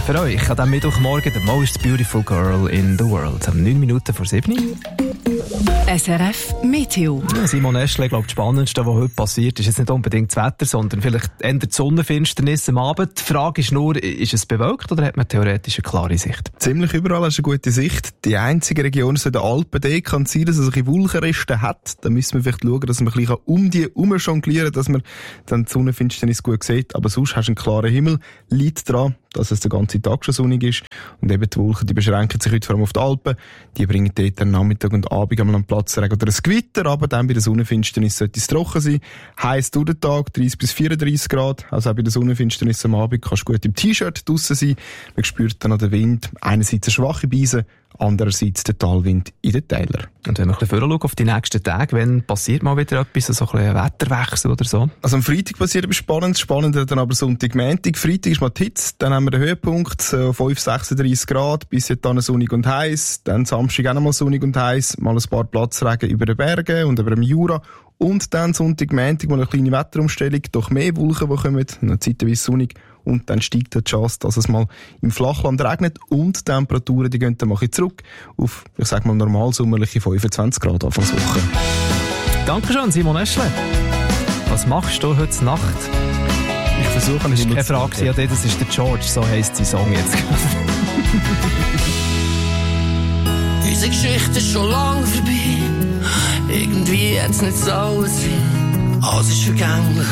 für euch an diesem Mittwochmorgen «The Most Beautiful Girl in the World». 9 Minuten vor 7. SRF Meteo. Ja, Simon Eschle, glaube das Spannendste, was heute passiert, ist jetzt nicht unbedingt das Wetter, sondern vielleicht eher die Sonnenfinsternis am Abend. Die Frage ist nur, ist es bewölkt oder hat man theoretisch eine klare Sicht? Ziemlich überall hast du eine gute Sicht. Die einzige Region so in den Alpen, die kann sein, dass es ein bisschen Wolkenreste hat. Da müssen wir vielleicht schauen, dass man ein bisschen um die herum jonglieren kann, dass man dann die Sonnenfinsternis gut sieht. Aber sonst hast du einen klaren Himmel. Liegt daran, dass es den ganzen Tag schon sonnig ist. Und eben die Wolken, die beschränken sich heute vor allem auf die Alpen. Die bringen dort am Nachmittag und Abend einmal einen Platzregen oder ein Gewitter, aber dann bei der Sonnenfinsternis sollte es trocken sein. Heiß durch den Tag, 30 bis 34 Grad. Also auch bei der Sonnenfinsternis am Abend kannst du gut im T-Shirt draussen sein. Man spürt dann an den Wind einerseits eine schwache Brise, andererseits den Talwind in den Tälern. Und wenn wir ein bisschen vorher schauen auf die nächsten Tage, wann passiert mal wieder etwas, so ein bisschen ein Wetterwechsel oder so? Also am Freitag passiert etwas Spannendes. Spannender dann aber Sonntag, Montag. Freitag ist mal die Hitze, dann haben wir den Höhepunkt, 5, 36 Grad, bis dann sonnig und heiß. Dann Samstag auch noch mal sonnig und heiß, mal ein paar Platzregen über den Bergen und über dem Jura. Und dann Sonntag, Montag mal eine kleine Wetterumstellung, doch mehr Wolken, die kommen, dann zeitweise sonnig. Und dann steigt die Chance, dass es mal im Flachland regnet und die Temperaturen, die gehen dann mal zurück auf, ich sag mal, normal sommerliche 25 Grad Anfangswoche. Dankeschön, Simon Eschle. Was machst du heute Nacht? Ich versuche nicht immer zu Frage, ja, das ist der George, so heisst sein Song jetzt. Unsere Geschichte ist schon lang vorbei. Irgendwie hat's nicht sollen sein. Alles ist vergänglich